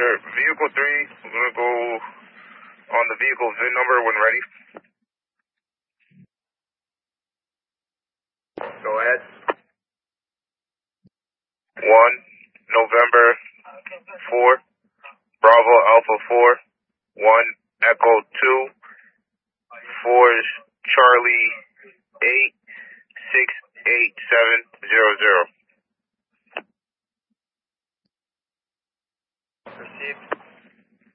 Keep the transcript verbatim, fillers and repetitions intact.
Sure. Vehicle three, we're going to go on the vehicle V I N number when ready. Go ahead. one, November four, Bravo Alpha four, one, Echo two, four, Charlie eight,